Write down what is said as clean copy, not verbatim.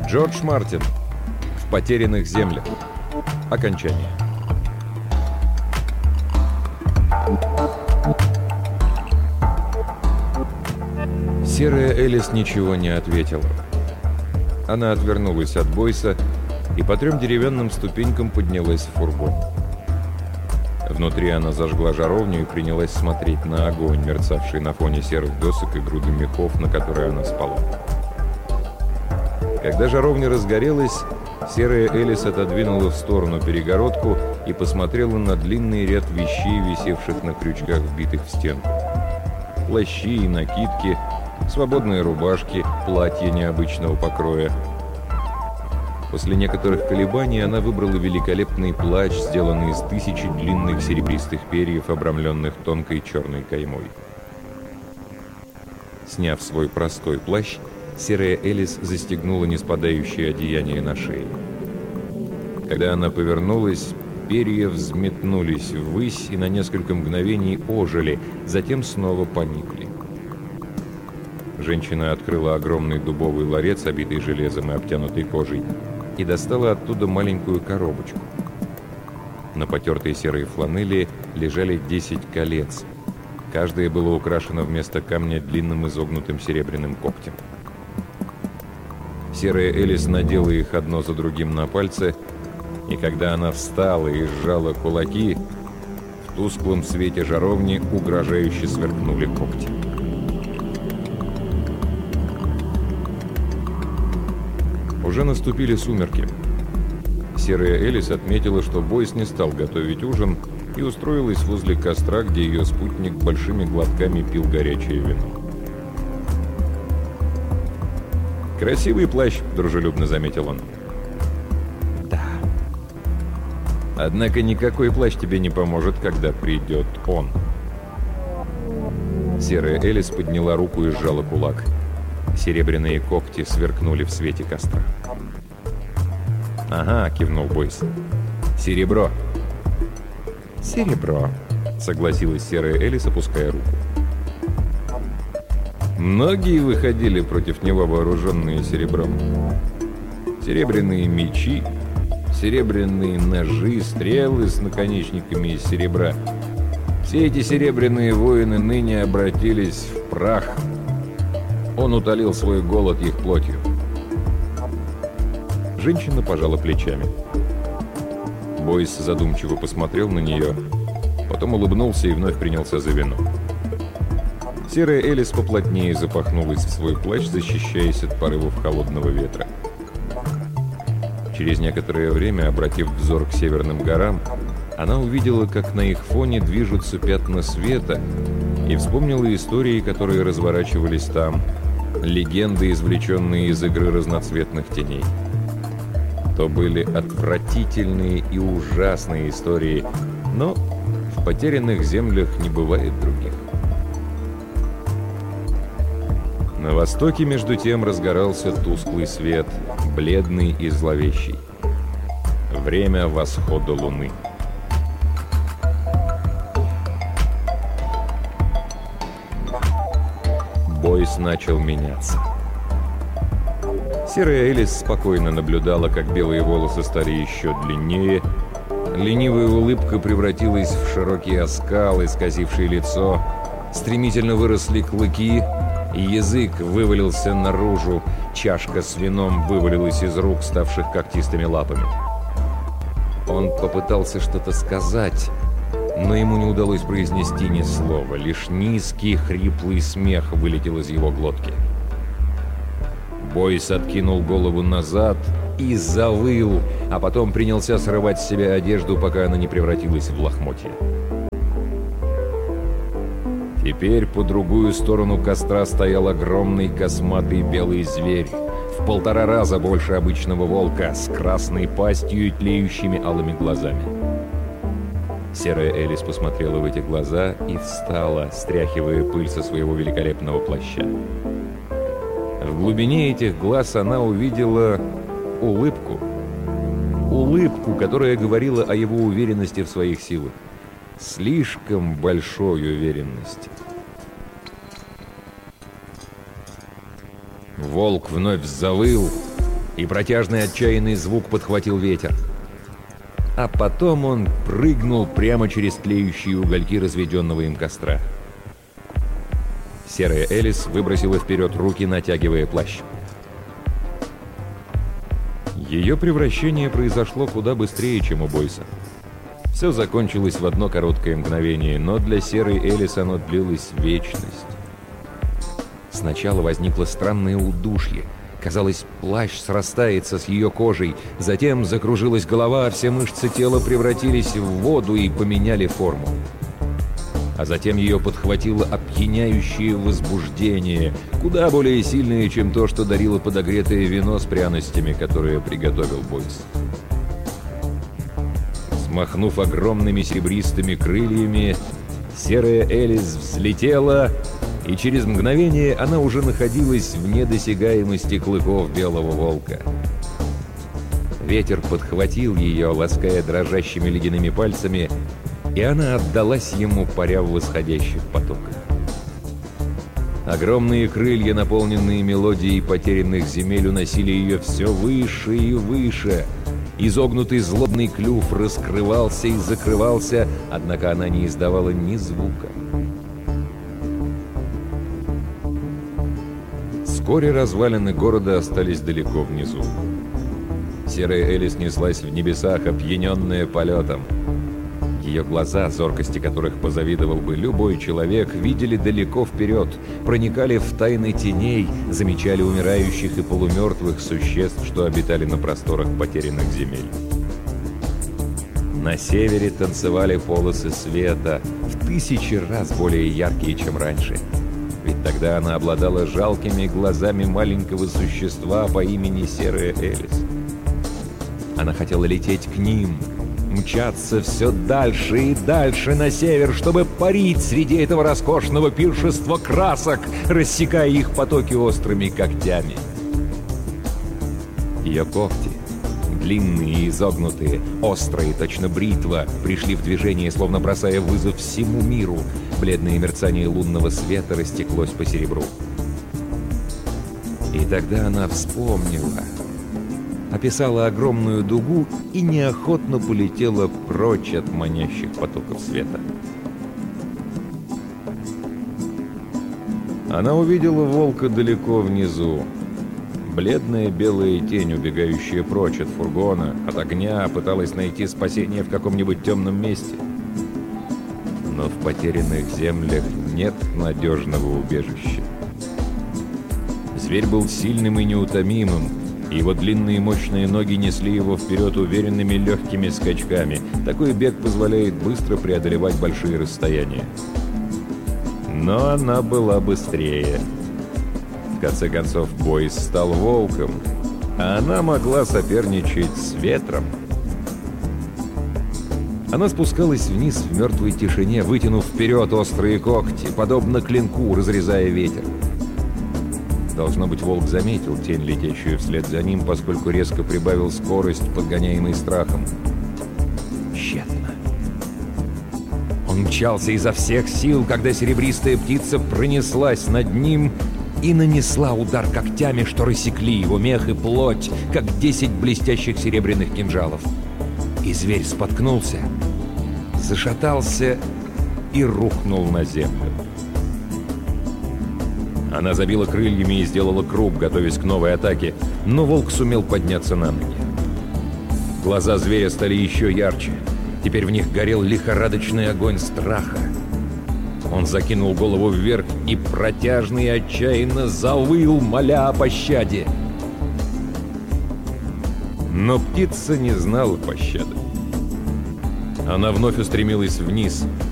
Джордж Мартин. В потерянных землях. Окончание. Серая Элис ничего не ответила. Она отвернулась от Бойса и по 3 деревянным ступенькам поднялась в фургон. Внутри она зажгла жаровню и принялась смотреть на огонь, мерцавший на фоне серых досок и груды мехов, на которой она спала. Когда жаровня разгорелась, серая Элис отодвинула в сторону перегородку и посмотрела на длинный ряд вещей, висевших на крючках, вбитых в стенку. Плащи и накидки, свободные рубашки, платья необычного покроя. После некоторых колебаний она выбрала великолепный плащ, сделанный из 1000 длинных серебристых перьев, обрамленных тонкой черной каймой. Сняв свой простой плащ, серая Элис застегнула неспадающее одеяние на шее. Когда она повернулась, перья взметнулись ввысь и на несколько мгновений ожили, затем снова поникли. Женщина открыла огромный дубовый ларец, обитый железом и обтянутый кожей, и достала оттуда маленькую коробочку. На потертой серой фланели лежали 10 колец. Каждое было украшено вместо камня длинным изогнутым серебряным когтем. Серая Элис надела их одно за другим на пальцы, и когда она встала и сжала кулаки, в тусклом свете жаровни угрожающе сверкнули когти. Уже наступили сумерки. Серая Элис отметила, что Бойс не стал готовить ужин, и устроилась возле костра, где ее спутник большими глотками пил горячее вино. «Красивый плащ», — дружелюбно заметил он. «Да. Однако никакой плащ тебе не поможет, когда придет он». Серая Элис подняла руку и сжала кулак. Серебряные когти сверкнули в свете костра. «Ага», — кивнул Бойс. «Серебро». «Серебро», — согласилась серая Элис, опуская руку. Многие выходили против него, вооруженные серебром. Серебряные мечи, серебряные ножи, стрелы с наконечниками из серебра. Все эти серебряные воины ныне обратились в прах. Он утолил свой голод их плотью. Женщина пожала плечами. Бойс задумчиво посмотрел на нее, потом улыбнулся и вновь принялся за вино. Серая Элис поплотнее запахнулась в свой плащ, защищаясь от порывов холодного ветра. Через некоторое время, обратив взор к северным горам, она увидела, как на их фоне движутся пятна света, и вспомнила истории, которые разворачивались там, легенды, извлеченные из игры разноцветных теней. То были отвратительные и ужасные истории, но в потерянных землях не бывает других. На востоке, между тем, разгорался тусклый свет, бледный и зловещий. Время восхода луны. Бойс начал меняться. Серая Элис спокойно наблюдала, как белые волосы стали еще длиннее. Ленивая улыбка превратилась в широкий оскал, исказивший лицо. Стремительно выросли клыки, и язык вывалился наружу. Чашка с вином вывалилась из рук, ставших когтистыми лапами. Он попытался что-то сказать, но ему не удалось произнести ни слова. Лишь низкий, хриплый смех вылетел из его глотки. Бойс откинул голову назад и завыл, а потом принялся срывать с себя одежду, пока она не превратилась в лохмотья. Теперь по другую сторону костра стоял огромный косматый белый зверь, в 1,5 раза больше обычного волка, с красной пастью и тлеющими алыми глазами. Серая Элис посмотрела в эти глаза и встала, стряхивая пыль со своего великолепного плаща. В глубине этих глаз она увидела улыбку. Улыбку, которая говорила о его уверенности в своих силах. Слишком большой уверенности. Волк вновь завыл, и протяжный отчаянный звук подхватил ветер. А потом он прыгнул прямо через тлеющие угольки разведенного им костра. Серая Элис выбросила вперед руки, натягивая плащ. Ее превращение произошло куда быстрее, чем у Бойса. Все закончилось в одно короткое мгновение, но для Серой Элис оно длилось вечность. Сначала возникло странное удушье. Казалось, плащ срастается с ее кожей. Затем закружилась голова, а все мышцы тела превратились в воду и поменяли форму. А затем ее подхватило опьяняющее возбуждение, куда более сильное, чем то, что дарило подогретое вино с пряностями, которое приготовил Бойс. Взмахнув огромными серебристыми крыльями, Серая Элис взлетела, и через мгновение она уже находилась вне досягаемости клыков белого волка. Ветер подхватил ее, лаская дрожащими ледяными пальцами, и она отдалась ему, паря в восходящих потоках. Огромные крылья, наполненные мелодией потерянных земель, уносили ее все выше и выше. Изогнутый злобный клюв раскрывался и закрывался, однако она не издавала ни звука. Вскоре развалины города остались далеко внизу. Серая Элис неслась в небесах, опьяненная полетом. Ее глаза, зоркости которых позавидовал бы любой человек, видели далеко вперед, проникали в тайны теней, замечали умирающих и полумертвых существ, что обитали на просторах потерянных земель. На севере танцевали полосы света, в 1000 раз более яркие, чем раньше. Ведь тогда она обладала жалкими глазами маленького существа по имени Серая Элис. Она хотела лететь к ним, мчаться все дальше и дальше на север, чтобы парить среди этого роскошного пиршества красок, рассекая их потоки острыми когтями. Ее когти, длинные и изогнутые, острые, точно бритва, пришли в движение, словно бросая вызов всему миру. Бледное мерцание лунного света растеклось по серебру. И тогда она вспомнила, описала огромную дугу и неохотно полетела прочь от манящих потоков света. Она увидела волка далеко внизу. Бледная белая тень, убегающая прочь от фургона, от огня, пыталась найти спасение в каком-нибудь темном месте. Но в потерянных землях нет надежного убежища. Зверь был сильным и неутомимым, и его длинные мощные ноги несли его вперед уверенными легкими скачками. Такой бег позволяет быстро преодолевать большие расстояния. Но она была быстрее. В конце концов, Бойс стал волком, а она могла соперничать с ветром. Она спускалась вниз в мертвой тишине, вытянув вперед острые когти, подобно клинку, разрезая ветер. Должно быть, волк заметил тень, летящую вслед за ним, поскольку резко прибавил скорость, подгоняемый страхом. Тщетно. Он мчался изо всех сил, когда серебристая птица пронеслась над ним и нанесла удар когтями, что рассекли его мех и плоть, как 10 блестящих серебряных кинжалов. И зверь споткнулся, зашатался и рухнул на землю. Она забила крыльями и сделала круг, готовясь к новой атаке, но волк сумел подняться на ноги. Глаза зверя стали еще ярче. Теперь в них горел лихорадочный огонь страха. Он закинул голову вверх и протяжно и отчаянно завыл, моля о пощаде. Но птица не знала пощады. Она вновь устремилась вниз,